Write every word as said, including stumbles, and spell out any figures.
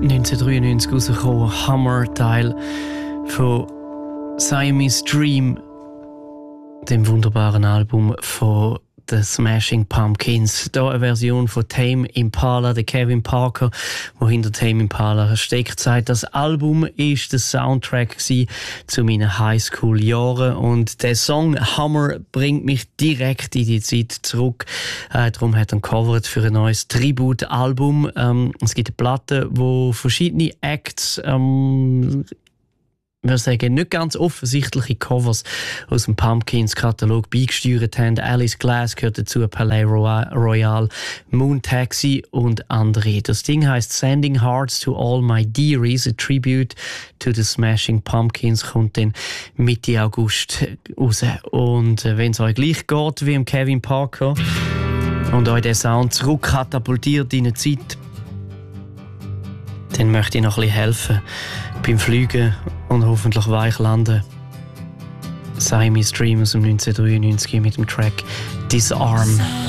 neunzehnhundertdreiundneunzig rausgekommen, Hammer, Teil von Siamese Dream, dem wunderbaren Album von The Smashing Pumpkins. Hier eine Version von Tame Impala, der Kevin Parker, der hinter Tame Impala steckt, sagt, das Album ist der Soundtrack zu meinen Highschool-Jahren und der Song Hammer bringt mich direkt in die Zeit zurück. Äh, darum hat er gecovert für ein neues Tribute-Album. Ähm, es gibt eine Platte, wo verschiedene Acts ähm, wir sagen, nicht ganz offensichtliche Covers aus dem Pumpkins-Katalog beigesteuert haben. Alice Glass gehört dazu, Palais Royal, Moon Taxi und andere. Das Ding heisst Sending Hearts to All My Dearies, a Tribute to the Smashing Pumpkins, kommt dann Mitte August raus. Und wenn es euch gleich geht wie im Kevin Parker und euch den Sound zurückkatapultiert in eine Zeit, dann möchte ich noch ein bisschen helfen beim Fliegen und hoffentlich weich landen. Siamese Dream aus dem neunzehnhundertdreiundneunzig mit dem Track Disarm.